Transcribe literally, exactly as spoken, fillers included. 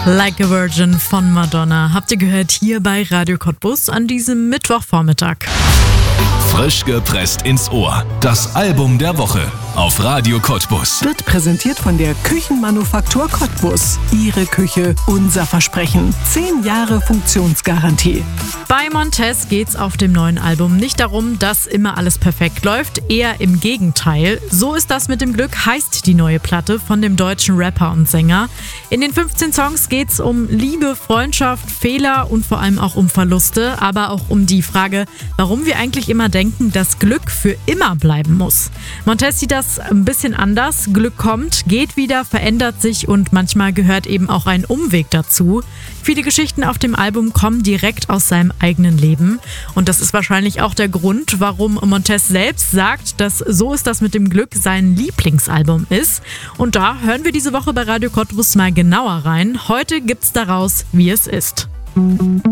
Like a Virgin von Madonna. Habt ihr gehört hier bei Radio Cottbus an diesem Mittwochvormittag. Frisch gepresst ins Ohr. Das Album der Woche auf Radio Cottbus. Wird präsentiert von der Küchenmanufaktur Cottbus. Ihre Küche, unser Versprechen. Zehn Jahre Funktionsgarantie. Bei Montez geht's auf dem neuen Album nicht darum, dass immer alles perfekt läuft, eher im Gegenteil. So ist das mit dem Glück, heißt die neue Platte von dem deutschen Rapper und Sänger. In den fünfzehn Songs geht's um Liebe, Freundschaft, Fehler und vor allem auch um Verluste, aber auch um die Frage, warum wir eigentlich immer denken, dass Glück für immer bleiben muss. Montez sieht das ein bisschen anders. Glück kommt, geht wieder, verändert sich und manchmal gehört eben auch ein Umweg dazu. Viele Geschichten auf dem Album kommen direkt aus seinem eigenen Leben. Und das ist wahrscheinlich auch der Grund, warum Montez selbst sagt, dass So ist das mit dem Glück sein Lieblingsalbum ist. Und da hören wir diese Woche bei Radio Cottbus mal genauer rein. Heute gibt's daraus, wie es ist.